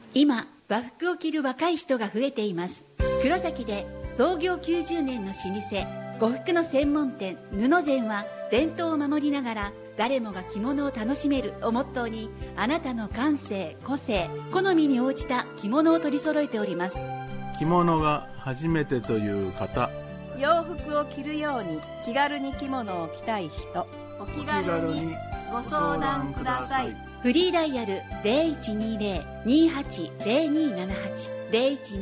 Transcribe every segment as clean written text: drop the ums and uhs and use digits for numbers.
今和服を着る若い人が増えています。黒崎で創業90年の老舗呉服の専門店布膳は、伝統を守りながら誰もが着物を楽しめるをモットーに、あなたの感性、個性、好みに応じた着物を取り揃えております。 着物が初めてという方、 洋服を着るように気軽に着物を着たい人、お気軽にご相談ください。 フリーダイヤル 0120-280278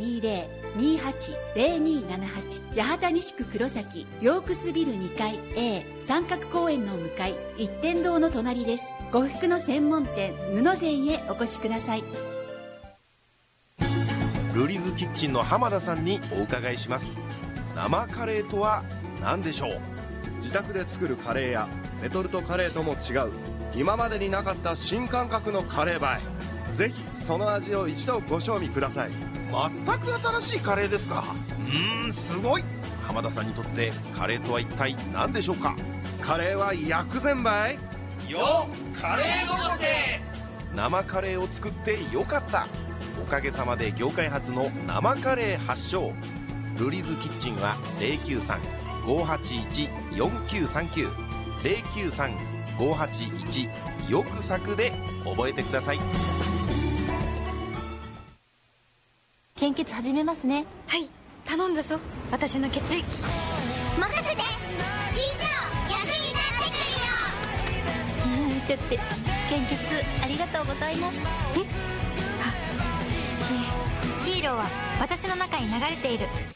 0120-280278 八幡西区黒崎ヨークスビル2階 A 三角公園の向かい一点堂の隣です。呉服の専門店布膳へお越しください。 ルリズキッチンの浜田さんにお伺いします。生カレーとは何でしょう？ 自宅で作るカレーやレトルトカレーとも違う、今までになかった新感覚のカレーバイ。ぜひその味を一度ご賞味ください。 全く新しいカレーですか。すごい。浜田さんにとってカレーとは一体何でしょうか？ カレーは薬膳バイよ、カレーごこせ。生カレーを作ってよかった。おかげさまで業界初の生カレー発祥。ルリズキッチンは 093-581-4939 093-581 よく作で覚えてください。 献血始めますね。 はい、頼んだぞ。私の血液任せて。以上、役に立ってくるよ。 ちょって献血ありがとうございます。 ヒーローは私の中に流れている。